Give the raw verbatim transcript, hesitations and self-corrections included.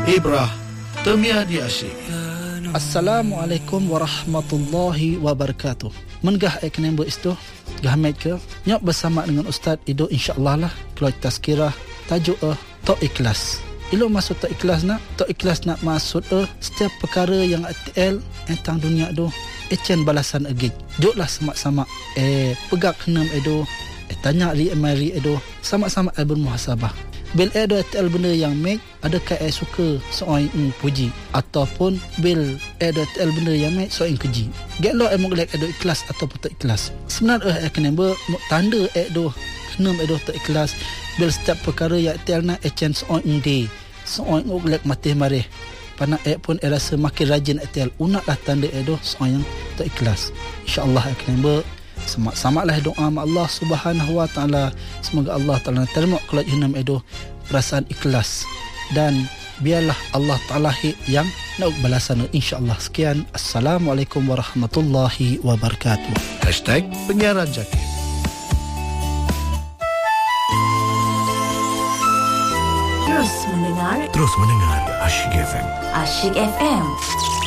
Ibrah Temia di Asyik. Assalamualaikum warahmatullahi wabarakatuh. Menggah ek nembo isto gahmet ke nyok bersama dengan Ustaz Ido insya-Allah lah keluar tazkirah tajuk eh tok ikhlas. Ilo masuk tok ikhlas nak, tok ikhlas nak maksud eh setiap perkara yang A T L entang dunia do ecen balasan agit. Joklah sama-sama eh pegak kenam edo eh tanya ri mari edo sama-sama al bermuhasabah. Bil ada A T L benda yang make adakah eh suka soal ing puji ataupun bil ada A T L benda yang make soal ing keji. Get lo eh mo gelek edo ikhlas ataupun tak ikhlas. Sebenarnya eh kena ber tanda eh do kenam edo tak ikhlas bil setiap perkara yang A T L na eh chen soal ing day soal ing gelek mati mareh. Pana eh pun eh rasa makin rajin A T L unaklah tanda eh do soal yang tak ikhlas. Insya-Allah eh kena ber sama-samalah doa sama Allah Subhanahu wa taala, semoga Allah taala terima kalau henam edo perasaan ikhlas dan biarlah Allah taala yang nak balasan insya-Allah. Sekian, assalamualaikum warahmatullahi wabarakatuh. Hashtag Penyiaran Jakit. Terus mendengar Terus mendengar Asyik F M. Asyik F M.